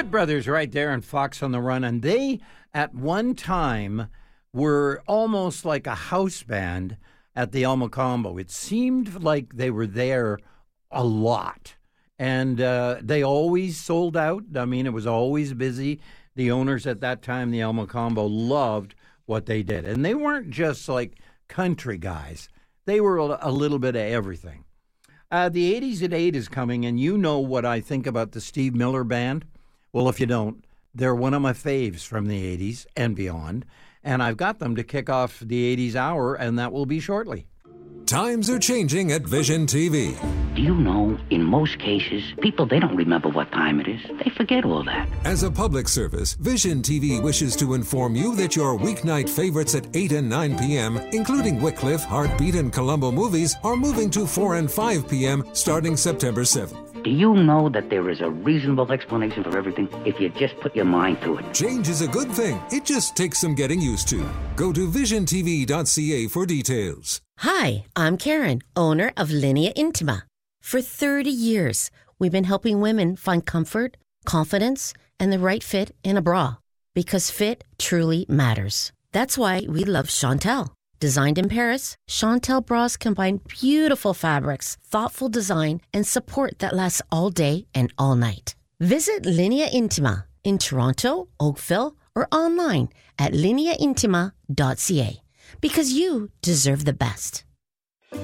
Good Brothers right there and Fox on the Run. And they, at one time, were almost like a house band at the El Mocambo. It seemed like they were there a lot. And they always sold out. I mean, it was always busy. The owners at that time, the El Mocambo, loved what they did. And they weren't just like country guys. They were a little bit of everything. The 80s at 8 is coming, and you know what I think about the Steve Miller Band. Well, if you don't, they're one of my faves from the 80s and beyond. And I've got them to kick off the 80s hour, and that will be shortly. Times are changing at Vision TV. Do you know, in most cases, people, they don't remember what time it is. They forget all that. As a public service, Vision TV wishes to inform you that your weeknight favorites at 8 and 9 p.m., including Wycliffe, Heartbeat, and Columbo movies, are moving to 4 and 5 p.m. starting September 7th. Do you know that there is a reasonable explanation for everything if you just put your mind to it? Change is a good thing. It just takes some getting used to. Go to visiontv.ca for details. Hi, I'm Karen, owner of Linea Intima. For 30 years, we've been helping women find comfort, confidence, and the right fit in a bra. Because fit truly matters. That's why we love Chantel. Designed in Paris, Chantel bras combine beautiful fabrics, thoughtful design, and support that lasts all day and all night. Visit Linea Intima in Toronto, Oakville, or online at lineaintima.ca. Because you deserve the best.